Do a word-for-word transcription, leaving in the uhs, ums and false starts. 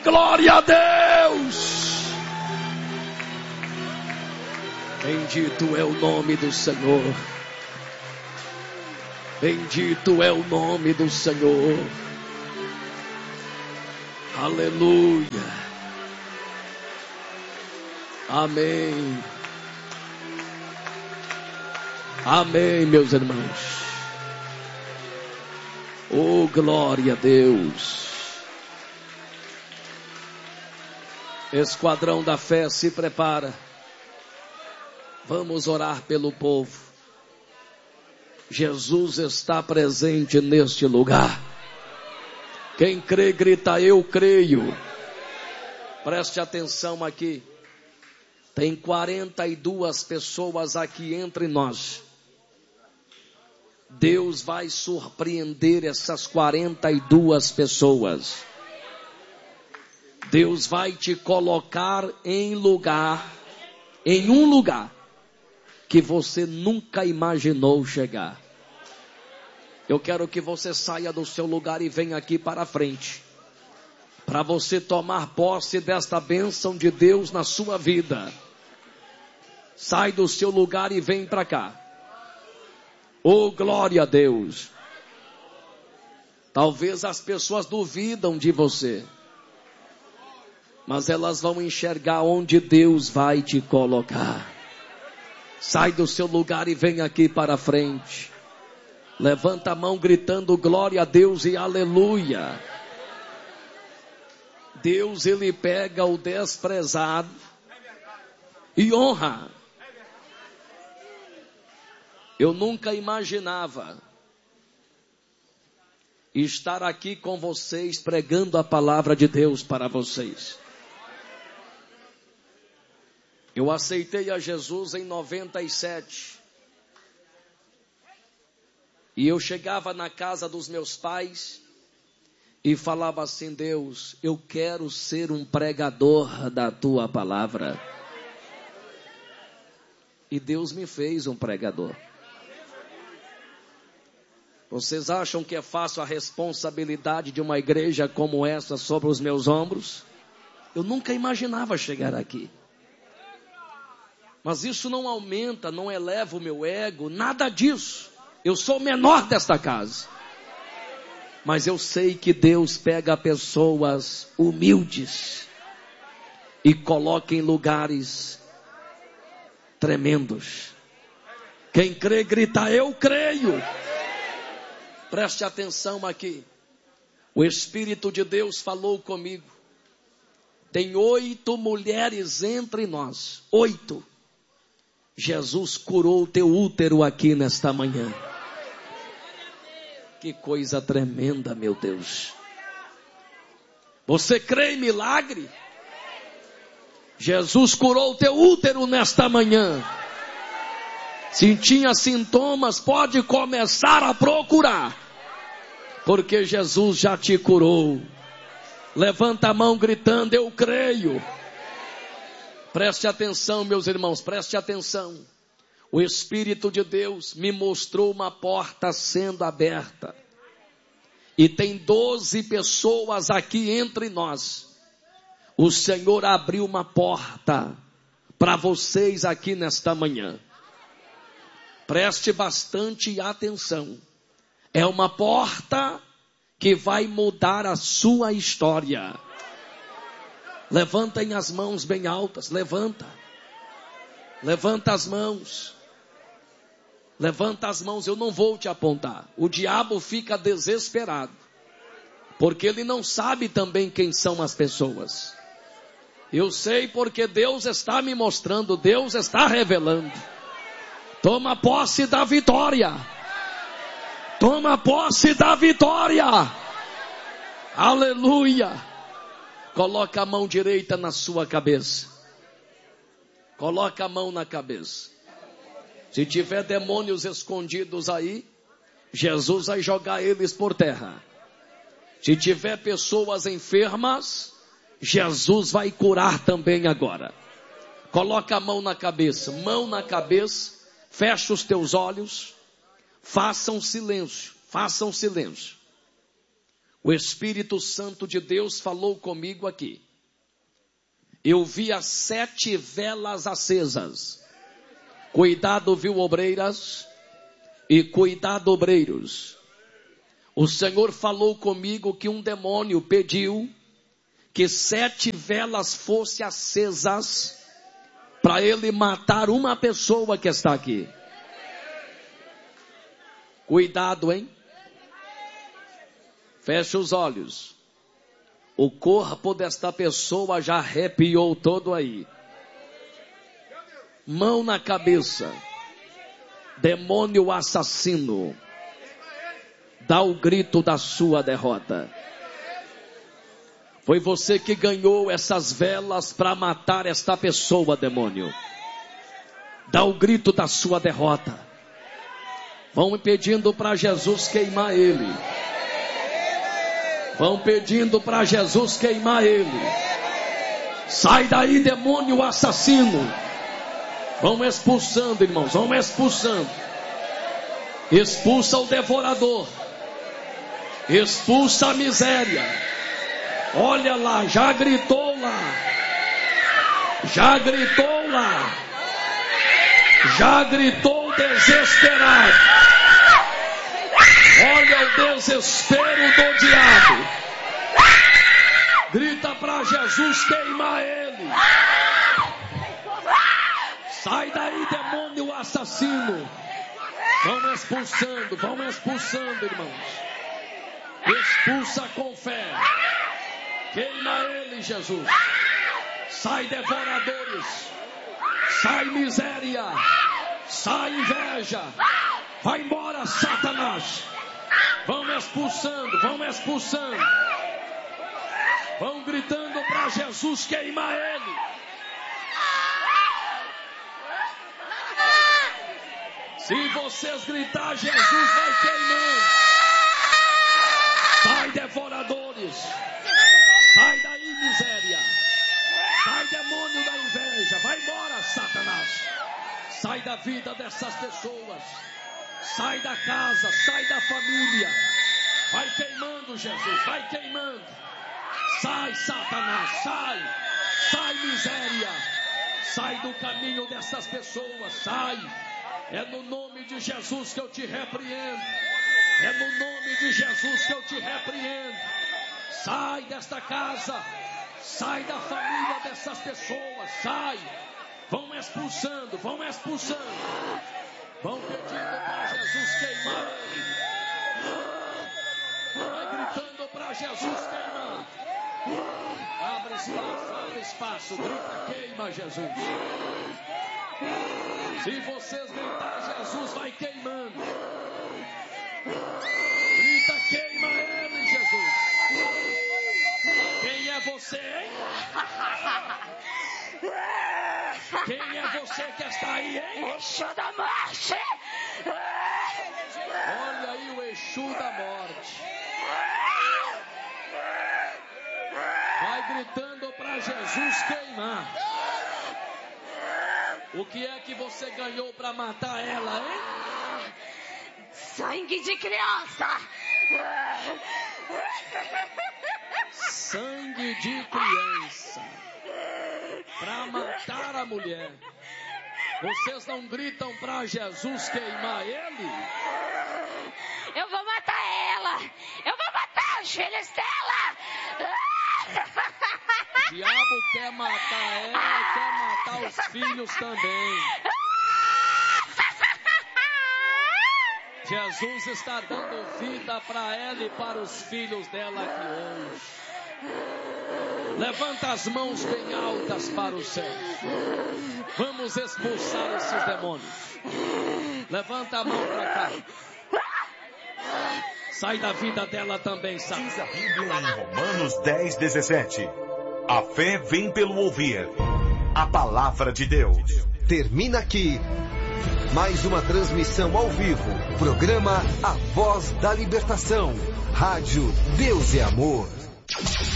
glória a Deus! Bendito é o nome do Senhor. Bendito é o nome do Senhor. Aleluia. Amém. Amém, meus irmãos. Oh, glória a Deus. Esquadrão da fé, se prepara. Vamos orar pelo povo. Jesus está presente neste lugar. Quem crê, grita: eu creio. Preste atenção aqui. Tem quarenta e duas pessoas aqui entre nós. Deus vai surpreender essas quarenta e duas pessoas. Deus vai te colocar em lugar, em um lugar que você nunca imaginou chegar. Eu quero que você saia do seu lugar e venha aqui para a frente, para você tomar posse desta bênção de Deus na sua vida. Sai do seu lugar e vem para cá. Oh, glória a Deus. Talvez as pessoas duvidam de você, mas elas vão enxergar onde Deus vai te colocar. Sai do seu lugar e vem aqui para a frente. Levanta a mão gritando glória a Deus e aleluia. Deus, ele pega o desprezado e honra. Eu nunca imaginava estar aqui com vocês pregando a palavra de Deus para vocês. Eu aceitei a Jesus em noventa e sete. E eu chegava na casa dos meus pais e falava assim: Deus, eu quero ser um pregador da tua palavra. E Deus me fez um pregador. Vocês acham que é fácil a responsabilidade de uma igreja como essa sobre os meus ombros? Eu nunca imaginava chegar aqui. Mas isso não aumenta, não eleva o meu ego, nada disso. Eu sou o menor desta casa. Mas eu sei que Deus pega pessoas humildes e coloca em lugares tremendos. Quem crê, grita: eu creio. Preste atenção aqui. O Espírito de Deus falou comigo. Tem oito mulheres entre nós. Oito. Jesus curou o teu útero aqui nesta manhã. Que coisa tremenda, meu Deus. Você crê em milagre? Jesus curou o teu útero nesta manhã. Se tinha sintomas, pode começar a procurar, porque Jesus já te curou. Levanta a mão gritando: eu creio. Preste atenção, meus irmãos, preste atenção. O Espírito de Deus me mostrou uma porta sendo aberta. E tem doze pessoas aqui entre nós. O Senhor abriu uma porta para vocês aqui nesta manhã. Preste bastante atenção. É uma porta que vai mudar a sua história. Levantem as mãos bem altas. Levanta. Levanta as mãos. Levanta as mãos. Eu não vou te apontar. O diabo fica desesperado, porque ele não sabe também quem são as pessoas. Eu sei, porque Deus está me mostrando. Deus está revelando. Toma posse da vitória. Toma posse da vitória. Aleluia. Coloca a mão direita na sua cabeça. Coloca a mão na cabeça. Se tiver demônios escondidos aí, Jesus vai jogar eles por terra. Se tiver pessoas enfermas, Jesus vai curar também agora. Coloca a mão na cabeça. Mão na cabeça. Fecha os teus olhos. Façam silêncio. Façam silêncio. O Espírito Santo de Deus falou comigo aqui. Eu vi as sete velas acesas. Cuidado, viu, obreiras? E cuidado, obreiros. O Senhor falou comigo que um demônio pediu que sete velas fossem acesas para ele matar uma pessoa que está aqui. Cuidado, hein? Feche os olhos. O corpo desta pessoa já arrepiou todo aí. Mão na cabeça. Demônio assassino. Dá o grito da sua derrota. Foi você que ganhou essas velas para matar esta pessoa, demônio. Dá o grito da sua derrota. Vão pedindo para Jesus queimar ele. Vão pedindo para Jesus queimar ele. Sai daí, demônio assassino. Vão expulsando, irmãos, vão expulsando. Expulsa o devorador. Expulsa a miséria. Olha lá, já gritou lá. Já gritou lá. Já gritou desesperado. Olha o desespero do diabo. Grita para Jesus queimar ele. Sai daí, demônio assassino. Vão expulsando, vão expulsando, irmãos. Expulsa com fé. Queima ele, Jesus. Sai, devoradores. Sai, miséria. Sai, inveja. Vai embora, Satanás. Vão expulsando, vão expulsando. Vão gritando para Jesus queimar ele. Se vocês gritar, Jesus vai queimando. Sai, devoradores. Sai daí, miséria. Sai, demônio da inveja. Vai embora, Satanás. Sai da vida dessas pessoas. Sai da casa, sai da família. Vai queimando, Jesus, vai queimando. Sai, Satanás, sai. Sai, miséria. Sai do caminho dessas pessoas, sai. É no nome de Jesus que eu te repreendo. É no nome de Jesus que eu te repreendo. Sai desta casa. Sai da família dessas pessoas, sai. Vão expulsando, vão expulsando. Vão pedindo para Jesus queimar ele. Vai gritando para Jesus queimar. Abre espaço, abre espaço. Grita, queima, Jesus. Se vocês gritar, Jesus vai queimando. Grita, queima ele, Jesus. Quem é você, hein? Quem é você que está aí, hein? Exu da morte. Olha aí o Exu da morte. Vai gritando para Jesus queimar. O que é que você ganhou para matar ela, hein? Sangue de criança. Sangue de criança. Para matar a mulher. Vocês não gritam para Jesus queimar ele? Eu vou matar ela. Eu vou matar os filhos dela. O diabo quer matar ela e quer matar os filhos também. Jesus está dando vida para ela e para os filhos dela aqui hoje. Levanta as mãos bem altas para o céu. Vamos expulsar esses demônios. Levanta a mão para cá. Sai da vida dela também, sai. Diz a Bíblia em Romanos dez, dezessete. A fé vem pelo ouvir a palavra de Deus. Termina aqui mais uma transmissão ao vivo. Programa A Voz da Libertação. Rádio Deus é Amor.